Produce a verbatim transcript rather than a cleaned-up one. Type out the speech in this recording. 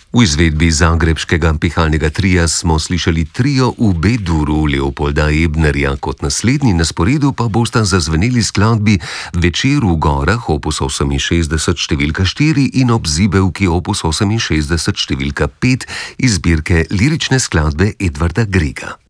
V izvedbi zagrebškega pihalnega tria smo slišali trio v B-duru Leopolda Ebnerja, kot naslednji na sporedu pa bosta zazveneli skladbi Večer v gorah opus oseminšestdeset številka štiri in Ob zibelki opus oseminšestdeset številka pet iz zbirke Lirične skladbe Edvarda Grega.